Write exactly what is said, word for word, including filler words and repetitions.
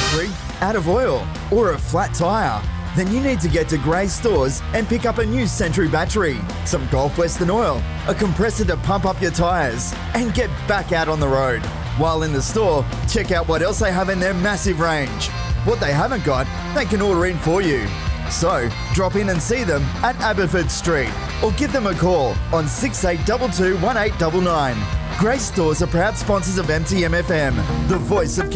battery, out of oil, or a flat tyre? Then you need to get to Gray Stores and pick up a new Century battery, some Gulf Western oil, a compressor to pump up your tyres, and get back out on the road. While in the store, check out what else they have in their massive range. What they haven't got, they can order in for you. So, drop in and see them at Aberford Street or give them a call on six eight two two, one eight nine nine. Gray Stores are proud sponsors of M T M F M, the voice of